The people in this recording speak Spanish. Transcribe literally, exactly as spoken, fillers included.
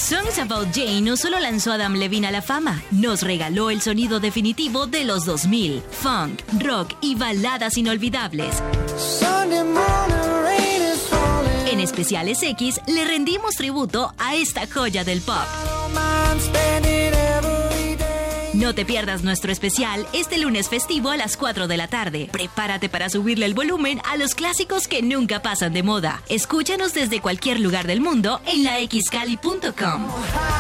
Songs About Jane no solo lanzó a Adam Levine a la fama, nos regaló el sonido definitivo de los dos mil, funk, rock y baladas inolvidables. En Especiales X le rendimos tributo a esta joya del pop. No te pierdas nuestro especial este lunes festivo a las cuatro de la tarde. Prepárate para subirle el volumen a los clásicos que nunca pasan de moda. Escúchanos desde cualquier lugar del mundo en la x cali punto com.